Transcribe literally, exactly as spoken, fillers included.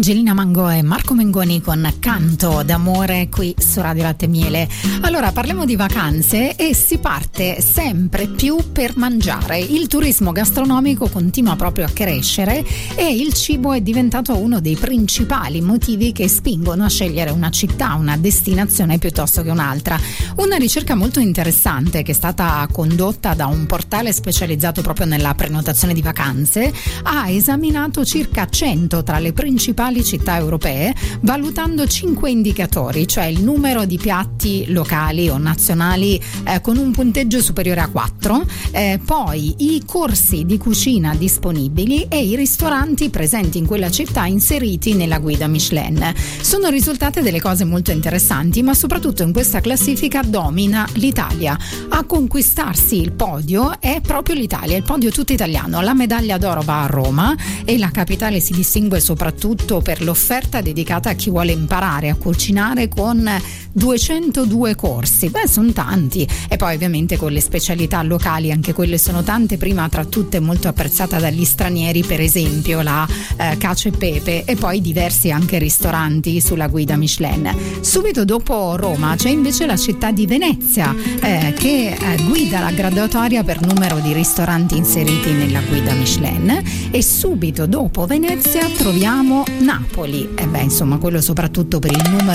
Angelina Mango e Marco Mengoni con Canto d'amore qui su Radio Latte e Miele. Allora parliamo di vacanze e si parte sempre più per mangiare. Il turismo gastronomico continua proprio a crescere e il cibo è diventato uno dei principali motivi che spingono a scegliere una città, una destinazione piuttosto che un'altra. Una ricerca molto interessante che è stata condotta da un portale specializzato proprio nella prenotazione di vacanze ha esaminato circa cento tra le principali città europee, valutando cinque indicatori, cioè il numero di piatti locali o nazionali eh, con un punteggio superiore a quattro, eh, poi i corsi di cucina disponibili e i ristoranti presenti in quella città inseriti nella guida Michelin. Sono risultate delle cose molto interessanti, ma soprattutto in questa classifica domina l'Italia. A conquistarsi il podio è proprio l'Italia, il podio tutto italiano. La medaglia d'oro va a Roma e la capitale si distingue soprattutto per l'offerta dedicata a chi vuole imparare a cucinare con duecentodue corsi. Beh, sono tanti. E poi ovviamente con le specialità locali, anche quelle sono tante, prima tra tutte molto apprezzata dagli stranieri, per esempio la eh, cacio e pepe, e poi diversi anche ristoranti sulla guida Michelin. Subito dopo Roma c'è invece la città di Venezia eh, che eh, guida la graduatoria per numero di ristoranti inseriti nella guida Michelin, e subito dopo Venezia troviamo Napoli, e beh insomma quello soprattutto per il numero